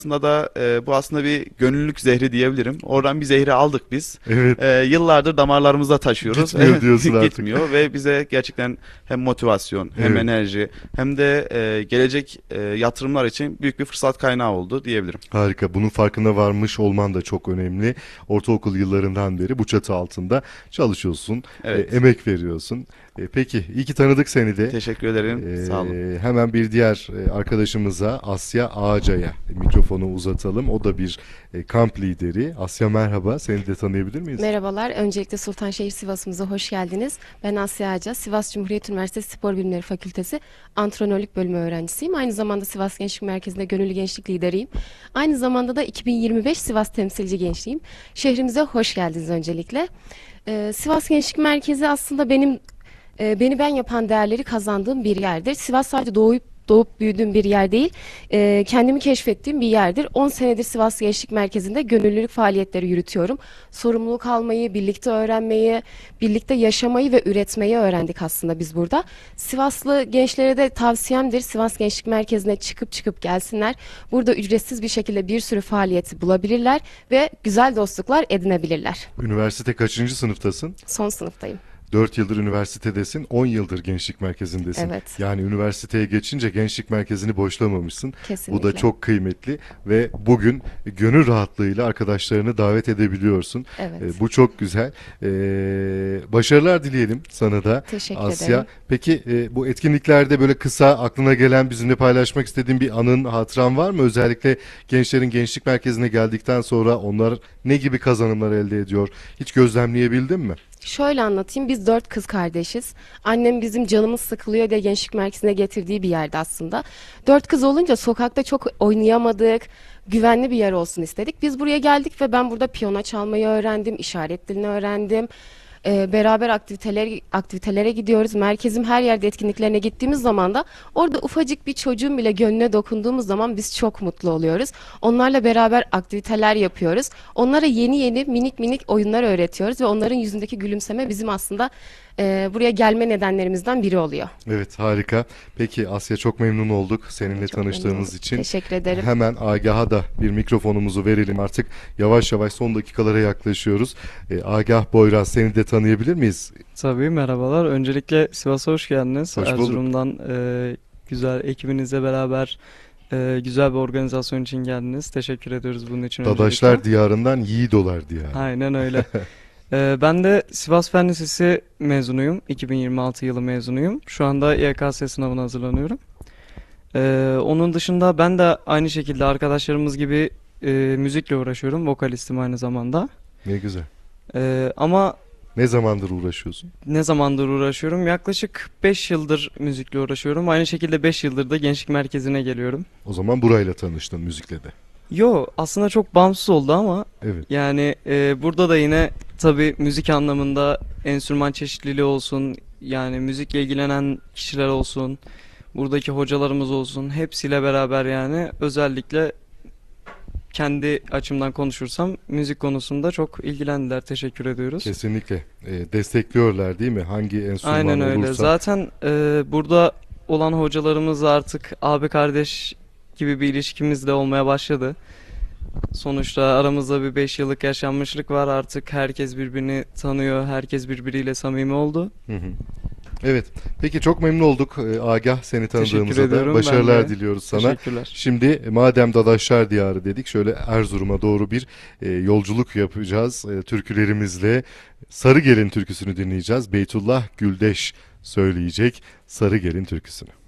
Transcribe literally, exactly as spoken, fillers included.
Aslında da e, bu aslında bir gönüllülük zehri diyebilirim. Oradan bir zehri aldık biz. Evet, E, yıllardır damarlarımızda taşıyoruz. gitmiyor diyorsun artık. Gitmiyor ve bize gerçekten hem motivasyon hem Evet, enerji hem de e, gelecek e, yatırımlar için büyük bir fırsat kaynağı oldu diyebilirim. harika. Bunun farkına varmış olman da çok önemli. Ortaokul yıllarından beri bu çatı altında çalışıyorsun, e, Evet. emek veriyorsun. E, peki, iyi ki tanıdık seni de. Teşekkür ederim. Sağ olun. E, hemen bir diğer e, arkadaşımıza Asya Ağaca'ya mikrofonu uzatalım. O da bir e, kamp lideri. Asya merhaba, seni de tanıyabilir miyiz? Merhabalar. Öncelikle Sultanşehir Sivas'ımıza hoş geldiniz. Ben Asya Ağaca, Sivas Cumhuriyet Üniversitesi Spor Bilimleri Fakültesi Antrenörlük Bölümü öğrencisiyim. Aynı zamanda Sivas Gençlik Merkezi'nde gönüllü gençlik lideriyim. Aynı zamanda da iki bin yirmi beş Sivas temsilci gençliğim. Şehrimize hoş geldiniz öncelikle. Ee, Sivas Gençlik Merkezi aslında benim e, beni ben yapan değerleri kazandığım bir yerdir. Sivas sadece doğup doğup büyüdüğüm bir yer değil, e, kendimi keşfettiğim bir yerdir. on senedir Sivas Gençlik Merkezi'nde gönüllülük faaliyetleri yürütüyorum. Sorumluluk almayı, birlikte öğrenmeyi, birlikte yaşamayı ve üretmeyi öğrendik aslında biz burada. Sivaslı gençlere de tavsiyemdir. Sivas Gençlik Merkezi'ne çıkıp çıkıp gelsinler. Burada ücretsiz bir şekilde bir sürü faaliyeti bulabilirler ve güzel dostluklar edinebilirler. Üniversite kaçıncı sınıftasın? Son sınıftayım. Dört yıldır üniversitedesin, on yıldır gençlik merkezindesin. Evet, Yani üniversiteye geçince gençlik merkezini boşlamamışsın. Bu da kesinlikle. çok kıymetli ve bugün gönül rahatlığıyla arkadaşlarını davet edebiliyorsun. Evet. E, bu çok güzel. E, başarılar dileyelim sana da Teşekkür Asya. ederim. Peki e, bu etkinliklerde böyle kısa aklına gelen bizimle paylaşmak istediğin bir anın, hatıran var mı? Özellikle gençlerin gençlik merkezine geldikten sonra onlar ne gibi kazanımlar elde ediyor? Hiç gözlemleyebildin mi? Şöyle anlatayım. Biz dört kız kardeşiz. Annem bizim canımız sıkılıyor diye gençlik merkezine getirdiği bir yerde aslında. Dört kız olunca sokakta çok oynayamadık. Güvenli bir yer olsun istedik. Biz buraya geldik ve ben burada piyano çalmayı öğrendim, işaret dilini öğrendim. Ee, beraber aktiviteler aktivitelere gidiyoruz. Merkezim her yerde etkinliklerine gittiğimiz zaman da orada ufacık bir çocuğun bile gönlüne dokunduğumuz zaman biz çok mutlu oluyoruz. Onlarla beraber aktiviteler yapıyoruz. Onlara yeni yeni minik minik oyunlar öğretiyoruz ve onların yüzündeki gülümseme bizim aslında e, buraya gelme nedenlerimizden biri oluyor. Evet, harika. Peki Asya, çok memnun olduk seninle Çok memnun tanıştığımız oldum. için. Teşekkür ederim. Hemen Agah'a da bir mikrofonumuzu verelim. Artık yavaş yavaş son dakikalara yaklaşıyoruz. E, Agah Boyraz, seni de tanıyabilir miyiz? Tabii merhabalar. Öncelikle Sivas'a hoş geldiniz. Hoş bulduk. Erzurum'dan e, güzel ekibinizle beraber e, güzel bir organizasyon için geldiniz. Teşekkür ediyoruz bunun için Dadaşlar öncelikle. diyarından Yiğidolar diyarı. Aynen öyle. E, ben de Sivas Fen Lisesi mezunuyum. iki bin yirmi altı yılı mezunuyum. Şu anda Y K S sınavına hazırlanıyorum. E, onun dışında ben de aynı şekilde arkadaşlarımız gibi e, müzikle uğraşıyorum. Vokalistim aynı zamanda. Ne güzel. E, ama Ne zamandır uğraşıyorsun? Ne zamandır uğraşıyorum? Yaklaşık beş yıldır müzikle uğraşıyorum. Aynı şekilde beş yıldır da gençlik merkezine geliyorum. O zaman burayla tanıştın, müzikle de. Yo, aslında çok bağımsız oldu ama Evet. yani e, burada da yine tabii müzik anlamında enstrüman çeşitliliği olsun, yani müzikle ilgilenen kişiler olsun, buradaki hocalarımız olsun, hepsiyle beraber yani özellikle kendi açımdan konuşursam müzik konusunda çok ilgilendiler. Teşekkür ediyoruz. Kesinlikle. E, destekliyorlar değil mi? Hangi enstrüman Aynen öyle. olursa. Zaten e, burada olan hocalarımız artık abi kardeş gibi bir ilişkimiz de olmaya başladı. Sonuçta aramızda bir beş yıllık yaşanmışlık var. Artık herkes birbirini tanıyor. Herkes birbiriyle samimi oldu. Hı hı. Evet. Peki, çok memnun olduk e, Agah, seni Teşekkür tanıdığımıza da. ediyorum. Ben Başarılar de. diliyoruz sana. Teşekkürler. Şimdi e, madem Dadaşlar Diyarı dedik, şöyle Erzurum'a doğru bir e, yolculuk yapacağız e, türkülerimizle. Sarı Gelin türküsünü dinleyeceğiz. Beytullah Güldeş söyleyecek Sarı Gelin türküsünü.